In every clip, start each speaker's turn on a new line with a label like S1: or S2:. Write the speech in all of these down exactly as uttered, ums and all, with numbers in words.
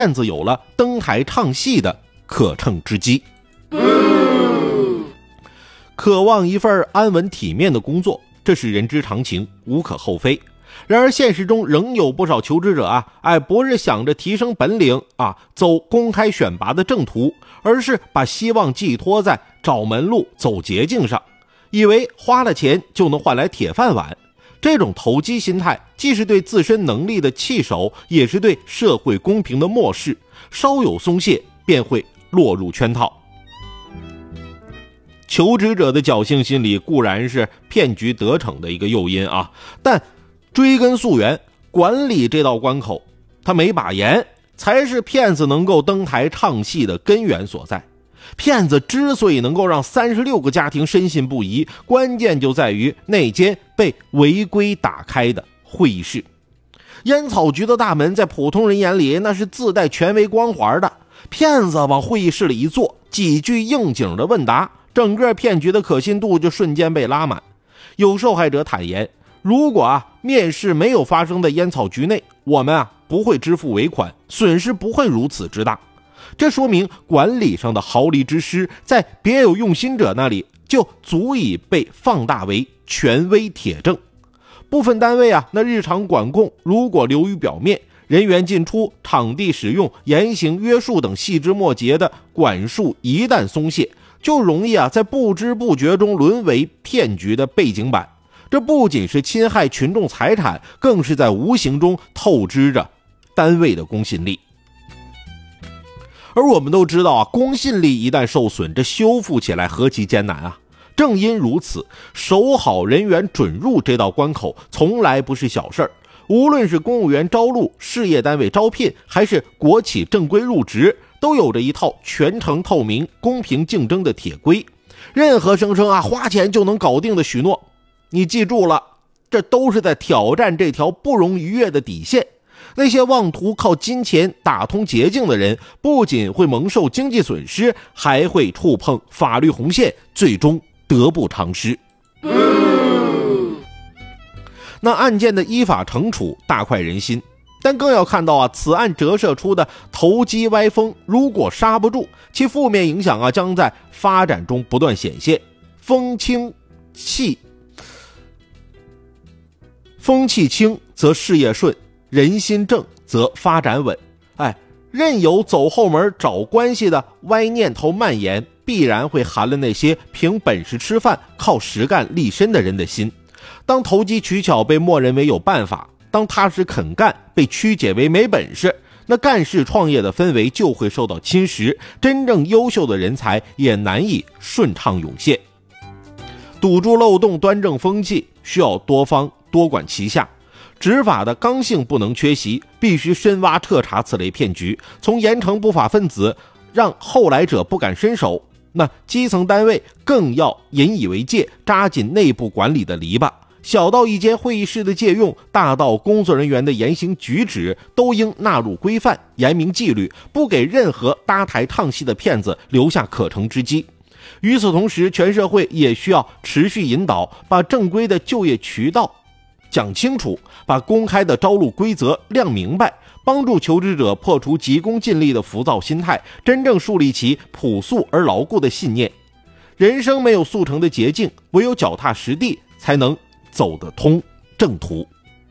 S1: 骗子有了登台唱戏的可乘之机。渴望一份安稳体面的工作，这是人之常情，无可厚非。然而现实中仍有不少求职者啊，哎，不是想着提升本领啊，走公开选拔的正途，而是把希望寄托在找门路、走捷径上，以为花了钱就能换来铁饭碗。这种投机心态，既是对自身能力的弃守，也是对社会公平的漠视。稍有松懈，便会落入圈套。求职者的侥幸心理固然是骗局得逞的一个诱因啊，但追根溯源，管理这道关口，他没把严，才是骗子能够登台唱戏的根源所在。骗子之所以能够让三十六个家庭深信不疑，关键就在于那间被违规打开的会议室。烟草局的大门在普通人眼里那是自带权威光环的，骗子往会议室里一坐，几句应景的问答，整个骗局的可信度就瞬间被拉满。有受害者坦言，如果啊面试没有发生在烟草局内，我们啊不会支付尾款，损失不会如此之大。这说明管理上的毫厘之失，在别有用心者那里就足以被放大为权威铁证。部分单位啊，那日常管控如果流于表面，人员进出、场地使用、言行约束等细枝末节的管束一旦松懈，就容易啊在不知不觉中沦为骗局的背景板。这不仅是侵害群众财产，更是在无形中透支着单位的公信力。而我们都知道啊，公信力一旦受损，这修复起来何其艰难啊！正因如此，守好人员准入这道关口从来不是小事儿。无论是公务员招录、事业单位招聘，还是国企正规入职，都有着一套全程透明、公平竞争的铁规。任何声称啊花钱就能搞定的许诺，你记住了，这都是在挑战这条不容逾越的底线。那些妄图靠金钱打通捷径的人，不仅会蒙受经济损失，还会触碰法律红线，最终得不偿失。那案件的依法惩处大快人心，但更要看到啊，此案折射出的投机歪风，如果刹不住，其负面影响啊，将在发展中不断显现。风清气，风气清则事业顺，人心正则发展稳。哎，任由走后门找关系的歪念头蔓延，必然会寒了那些凭本事吃饭、靠实干立身的人的心。当投机取巧被默认为有办法，当踏实肯干被曲解为没本事，那干事创业的氛围就会受到侵蚀，真正优秀的人才也难以顺畅涌现。堵住漏洞、端正风气，需要多方多管齐下。执法的刚性不能缺席，必须深挖彻查此类骗局，从严惩不法分子，让后来者不敢伸手。那基层单位更要引以为戒，扎紧内部管理的篱笆。小到一间会议室的借用，大到工作人员的言行举止，都应纳入规范，严明纪律，不给任何搭台唱戏的骗子留下可乘之机。与此同时，全社会也需要持续引导，把正规的就业渠道讲清楚，把公开的招录规则亮明白，帮助求职者破除急功近利的浮躁心态，真正树立起朴素而牢固的信念。人生没有速成的捷径，唯有脚踏实地，才能走得通正途。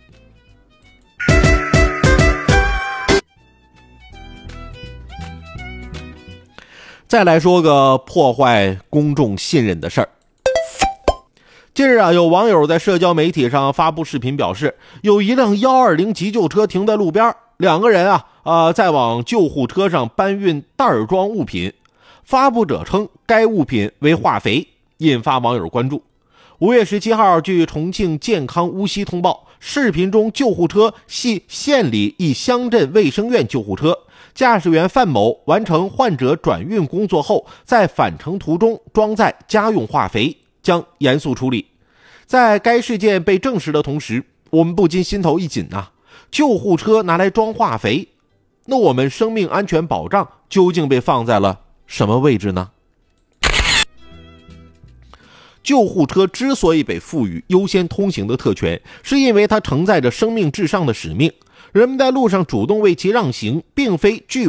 S1: 再来说个破坏公众信任的事儿。近日啊，有网友在社交媒体上发布视频，表示有一辆一二零急救车停在路边，两个人啊呃在往救护车上搬运袋装物品。发布者称该物品为化肥，引发网友关注。五月十七号，据重庆健康无锡通报，视频中救护车系县里一乡镇卫生院救护车，驾驶员范某完成患者转运工作后，在返程途中装载家用化肥，将严肃处理。在该事件被证实的同时，我们不禁心头一紧啊！救护车拿来装化肥，那我们生命安全保障究竟被放在了什么位置呢？救护车之所以被赋予优先通行的特权，是因为它承载着生命至上的使命。 人们在路上主动为其让行，并非拒